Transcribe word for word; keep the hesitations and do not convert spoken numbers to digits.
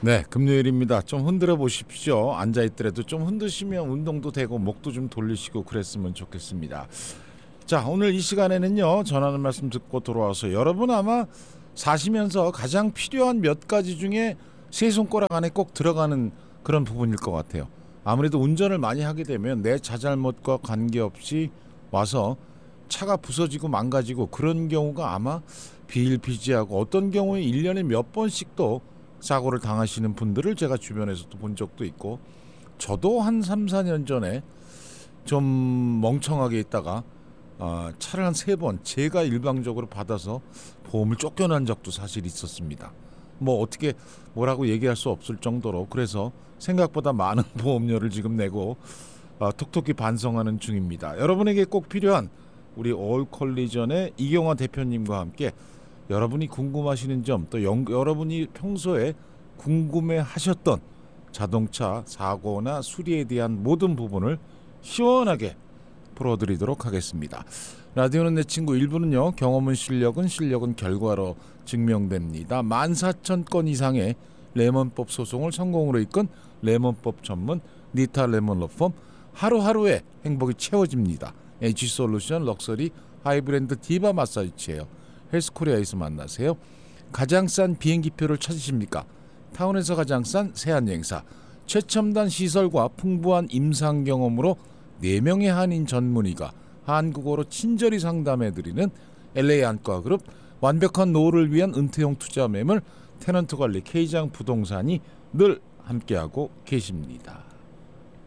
네, 금요일입니다. 좀 흔들어 보십시오. 앉아있더라도 좀 흔드시면 운동도 되고 목도 좀 돌리시고 그랬으면 좋겠습니다. 자, 오늘 이 시간에는요, 전하는 말씀 듣고 돌아와서 여러분 아마 사시면서 가장 필요한 몇 가지 중에 세 손가락 안에 꼭 들어가는 그런 부분일 것 같아요. 아무래도 운전을 많이 하게 되면 내 자잘못과 관계없이 와서 차가 부서지고 망가지고 그런 경우가 아마 비일비재하고 어떤 경우에 일 년에 몇 번씩도 사고를 당하시는 분들을 제가 주변에서도 본 적도 있고, 저도 한 삼, 사 년 전에 좀 멍청하게 있다가 어, 차를 한 세 번 제가 일방적으로 받아서 보험을 쫓겨난 적도 사실 있었습니다. 뭐 어떻게 뭐라고 얘기할 수 없을 정도로. 그래서 생각보다 많은 보험료를 지금 내고 어, 톡톡히 반성하는 중입니다. 여러분에게 꼭 필요한 우리 올컬리전의 이경화 대표님과 함께 여러분이 궁금하시는 점, 또 영, 여러분이 평소에 궁금해하셨던 자동차 사고나 수리에 대한 모든 부분을 시원하게 풀어드리도록 하겠습니다. 라디오는 내 친구 일 부는요, 경험은 실력은 실력은 결과로 증명됩니다. 만 사천 건 이상의 레몬법 소송을 성공으로 이끈 레몬법 전문 니타 레몬로펌, 하루하루의 행복이 채워집니다. H솔루션 럭셔리 하이브랜드 디바 마사지 체어 헬스코리아에서 만나세요. 가장 싼 비행기표를 찾으십니까? 타운에서 가장 싼 세안여행사, 최첨단 시설과 풍부한 임상 경험으로 네 명의 한인 전문의가 한국어로 친절히 상담해드리는 엘에이 안과그룹, 완벽한 노후를 위한 은퇴용 투자 매물 테넌트 관리 K장 부동산이 늘 함께하고 계십니다.